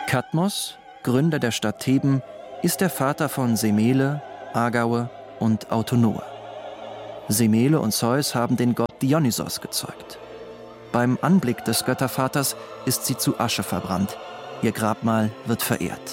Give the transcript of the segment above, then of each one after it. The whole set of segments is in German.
Kadmos, Gründer der Stadt Theben, ist der Vater von Semele, Agaue und Autonoe. Semele und Zeus haben den Gott Dionysos gezeugt. Beim Anblick des Göttervaters ist sie zu Asche verbrannt. Ihr Grabmal wird verehrt.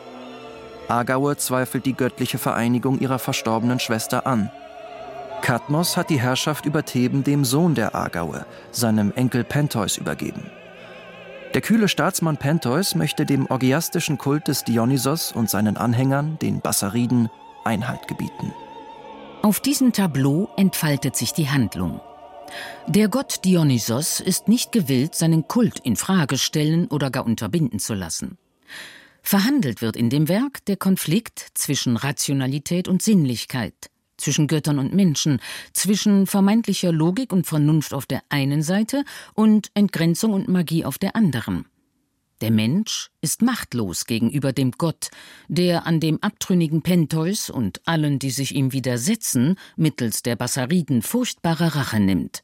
Agaue zweifelt die göttliche Vereinigung ihrer verstorbenen Schwester an. Kadmos hat die Herrschaft über Theben dem Sohn der Agaue, seinem Enkel Pentheus, übergeben. Der kühle Staatsmann Pentheus möchte dem orgiastischen Kult des Dionysos und seinen Anhängern, den Bassariden, Einhalt gebieten. Auf diesem Tableau entfaltet sich die Handlung. Der Gott Dionysos ist nicht gewillt, seinen Kult in Frage stellen oder gar unterbinden zu lassen. Verhandelt wird in dem Werk der Konflikt zwischen Rationalität und Sinnlichkeit, zwischen Göttern und Menschen, zwischen vermeintlicher Logik und Vernunft auf der einen Seite und Entgrenzung und Magie auf der anderen. Der Mensch ist machtlos gegenüber dem Gott, der an dem abtrünnigen Pentheus und allen, die sich ihm widersetzen, mittels der Bassariden furchtbare Rache nimmt.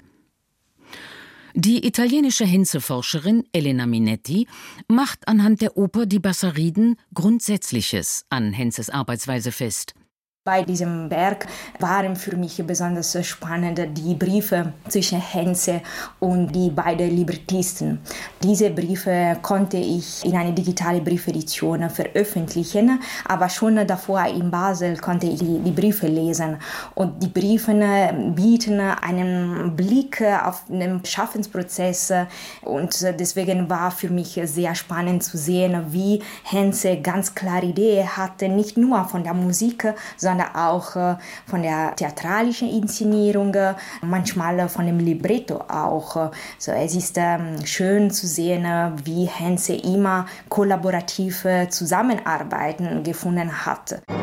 Die italienische Hense-Forscherin Elena Minetti macht anhand der Oper Die Bassariden Grundsätzliches an Henses Arbeitsweise fest. Bei diesem Werk waren für mich besonders spannend die Briefe zwischen Hense und die beiden Librettisten. Diese Briefe konnte ich in eine digitale Briefedition veröffentlichen, aber schon davor in Basel konnte ich die Briefe lesen. Und die Briefe bieten einen Blick auf den Schaffensprozess und deswegen war für mich sehr spannend zu sehen, wie Hense ganz klare Idee hatte, nicht nur von der Musik, sondern auch von der theatralischen Inszenierung, manchmal von dem Libretto auch. So, es ist schön zu sehen, wie Hense immer kollaborativ Zusammenarbeiten gefunden hat.